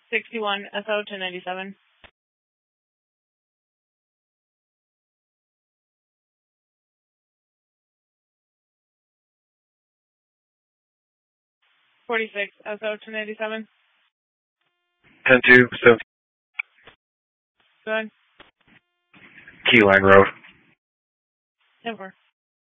61 SO 1097. 46 SO 1087. 10-2, 7. Go ahead. Keyline Road. 10-4.